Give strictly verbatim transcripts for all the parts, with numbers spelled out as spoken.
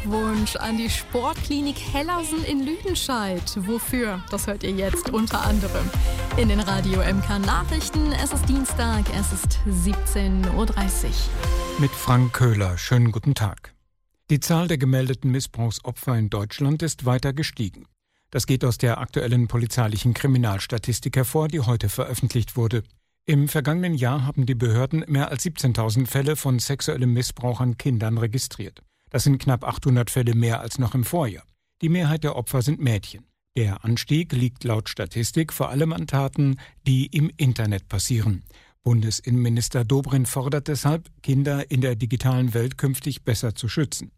Glückwunsch an die Sportklinik Hellersen in Lüdenscheid. Wofür? Das hört ihr jetzt unter anderem in den Radio M K Nachrichten. Es ist Dienstag, es ist siebzehn Uhr dreißig. Mit Frank Köhler, schönen guten Tag. Die Zahl der gemeldeten Missbrauchsopfer in Deutschland ist weiter gestiegen. Das geht aus der aktuellen polizeilichen Kriminalstatistik hervor, die heute veröffentlicht wurde. Im vergangenen Jahr haben die Behörden mehr als siebzehntausend Fälle von sexuellem Missbrauch an Kindern registriert. Das sind knapp achthundert Fälle mehr als noch im Vorjahr. Die Mehrheit der Opfer sind Mädchen. Der Anstieg liegt laut Statistik vor allem an Taten, die im Internet passieren. Bundesinnenminister Dobrindt fordert deshalb, Kinder in der digitalen Welt künftig besser zu schützen.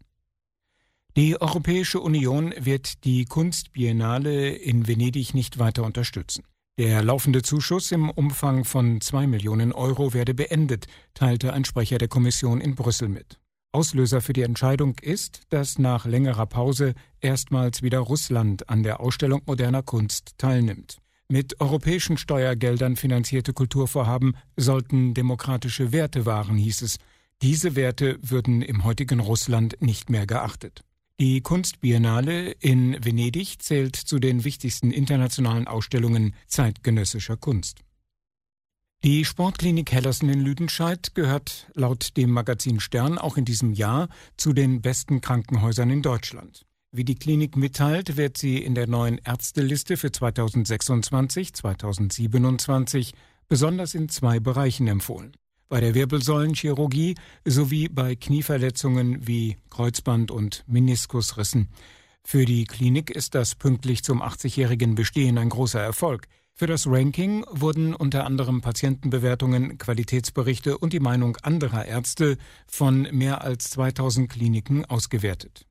Die Europäische Union wird die Kunstbiennale in Venedig nicht weiter unterstützen. Der laufende Zuschuss im Umfang von zwei Millionen Euro werde beendet, teilte ein Sprecher der Kommission in Brüssel mit. Auslöser für die Entscheidung ist, dass nach längerer Pause erstmals wieder Russland an der Ausstellung moderner Kunst teilnimmt. Mit europäischen Steuergeldern finanzierte Kulturvorhaben sollten demokratische Werte wahren, hieß es. Diese Werte würden im heutigen Russland nicht mehr geachtet. Die Kunstbiennale in Venedig zählt zu den wichtigsten internationalen Ausstellungen zeitgenössischer Kunst. Die Sportklinik Hellersen in Lüdenscheid gehört laut dem Magazin Stern auch in diesem Jahr zu den besten Krankenhäusern in Deutschland. Wie die Klinik mitteilt, wird sie in der neuen Ärzteliste für zweitausendsechsundzwanzig zweitausendsiebenundzwanzig besonders in zwei Bereichen empfohlen. Bei der Wirbelsäulenchirurgie sowie bei Knieverletzungen wie Kreuzband- und Meniskusrissen. Für die Klinik ist das pünktlich zum achtzigjährigen Bestehen ein großer Erfolg. Für das Ranking wurden unter anderem Patientenbewertungen, Qualitätsberichte und die Meinung anderer Ärzte von mehr als zweitausend Kliniken ausgewertet.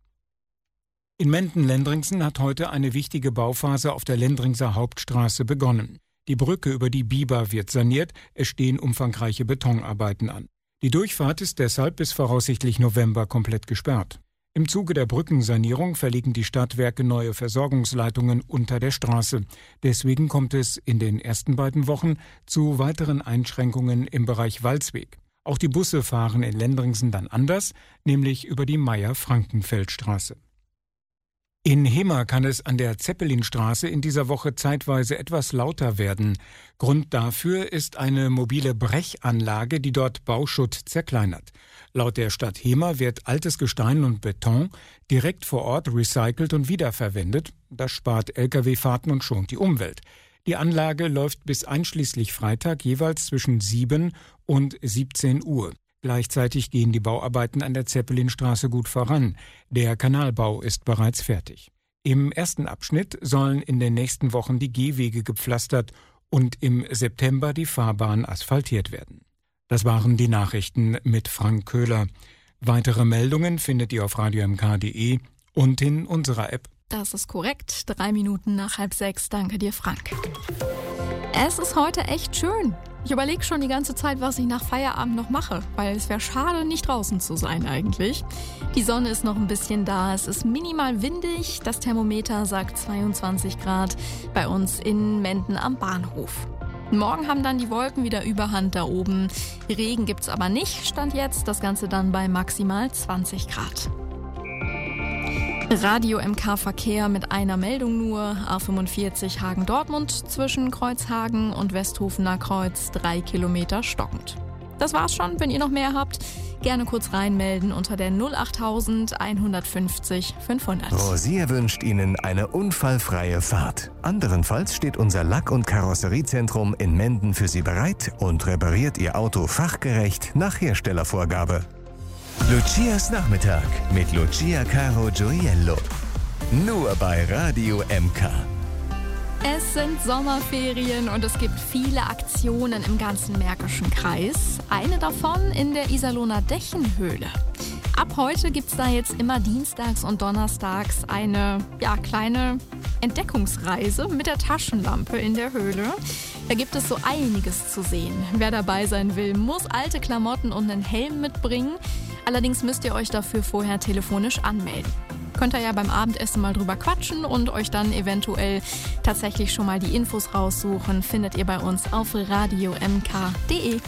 In Menden-Lendringsen hat heute eine wichtige Bauphase auf der Lendringser Hauptstraße begonnen. Die Brücke über die Biber wird saniert, es stehen umfangreiche Betonarbeiten an. Die Durchfahrt ist deshalb bis voraussichtlich November komplett gesperrt. Im Zuge der Brückensanierung verlegen die Stadtwerke neue Versorgungsleitungen unter der Straße. Deswegen kommt es in den ersten beiden Wochen zu weiteren Einschränkungen im Bereich Walsweg. Auch die Busse fahren in Lendringsen dann anders, nämlich über die Meier-Frankenfeld-Straße. In Hemer kann es an der Zeppelinstraße in dieser Woche zeitweise etwas lauter werden. Grund dafür ist eine mobile Brechanlage, die dort Bauschutt zerkleinert. Laut der Stadt Hemer wird altes Gestein und Beton direkt vor Ort recycelt und wiederverwendet. Das spart L K W-Fahrten und schont die Umwelt. Die Anlage läuft bis einschließlich Freitag jeweils zwischen sieben und siebzehn Uhr. Gleichzeitig gehen die Bauarbeiten an der Zeppelinstraße gut voran. Der Kanalbau ist bereits fertig. Im ersten Abschnitt sollen in den nächsten Wochen die Gehwege gepflastert und im September die Fahrbahn asphaltiert werden. Das waren die Nachrichten mit Frank Köhler. Weitere Meldungen findet ihr auf radio m k punkt d e und in unserer App. Das ist korrekt. Drei Minuten nach halb sechs. Danke dir, Frank. Es ist heute echt schön. Ich überlege schon die ganze Zeit, was ich nach Feierabend noch mache, weil es wäre schade, nicht draußen zu sein eigentlich. Die Sonne ist noch ein bisschen da, es ist minimal windig, das Thermometer sagt zweiundzwanzig Grad bei uns in Menden am Bahnhof. Morgen haben dann die Wolken wieder Überhand da oben. Regen gibt's aber nicht, Stand jetzt, das Ganze dann bei maximal zwanzig Grad. Radio M K Verkehr mit einer Meldung nur. A fünfundvierzig Hagen-Dortmund zwischen Kreuzhagen und Westhofener Kreuz, drei Kilometer stockend. Das war's schon. Wenn ihr noch mehr habt, gerne kurz reinmelden unter der null achttausend einhundertfünfzig fünfhundert. Rosier wünscht Ihnen eine unfallfreie Fahrt. Anderenfalls steht unser Lack- und Karosseriezentrum in Menden für Sie bereit und repariert Ihr Auto fachgerecht nach Herstellervorgabe. Lucias Nachmittag mit Lucia Caro Gioiello. Nur bei Radio M K. Es sind Sommerferien und es gibt viele Aktionen im ganzen Märkischen Kreis. Eine davon in der Iserlohner Dächenhöhle. Ab heute gibt es da jetzt immer dienstags und donnerstags eine ja, kleine Entdeckungsreise mit der Taschenlampe in der Höhle. Da gibt es so einiges zu sehen. Wer dabei sein will, muss alte Klamotten und einen Helm mitbringen. Allerdings müsst ihr euch dafür vorher telefonisch anmelden. Könnt ihr ja beim Abendessen mal drüber quatschen und euch dann eventuell tatsächlich schon mal die Infos raussuchen. Findet ihr bei uns auf radio m k punkt d e.